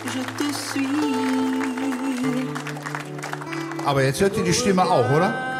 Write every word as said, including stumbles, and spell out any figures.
je te suis. Aber jetzt hört ihr die Stimme auch, oder?